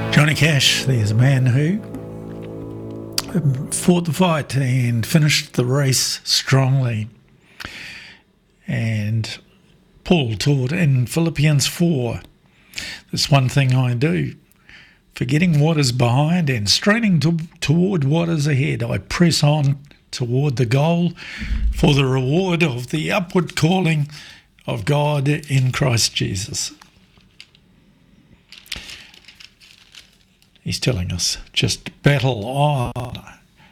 Johnny Cash, there's a man who fought the fight and finished the race strongly. And Paul taught in Philippians 4, "There's one thing I do, forgetting what is behind and straining toward what is ahead, I press on toward the goal for the reward of the upward calling of God in Christ Jesus." He's telling us, just battle on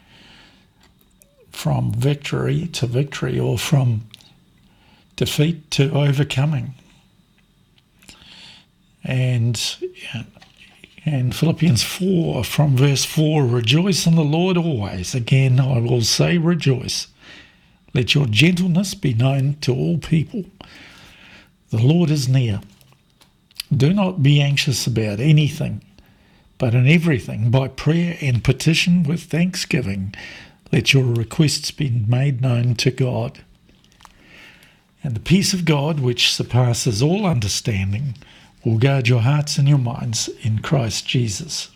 from victory to victory, or from defeat to overcoming. And Philippians 4, from verse 4, "Rejoice in the Lord always. Again, I will say rejoice. Let your gentleness be known to all people. The Lord is near. Do not be anxious about anything, but in everything, by prayer and petition with thanksgiving, let your requests be made known to God. And the peace of God, which surpasses all understanding, will guard your hearts and your minds in Christ Jesus."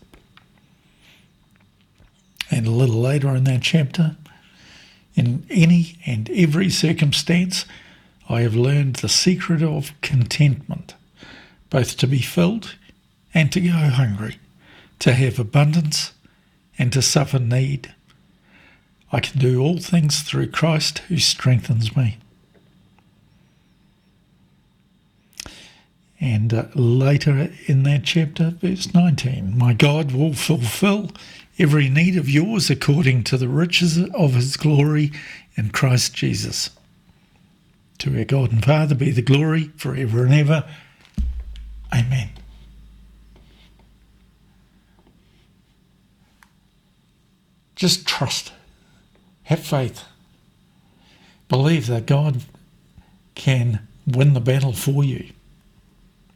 And a little later in that chapter, "In any and every circumstance, I have learned the secret of contentment, both to be filled and to go hungry, to have abundance and to suffer need. I can do all things through Christ who strengthens me." And later in that chapter, verse 19, "My God will fulfill every need of yours according to the riches of his glory in Christ Jesus. To our God and Father be the glory forever and ever. Amen." Just trust. Have faith. Believe that God can win the battle for you.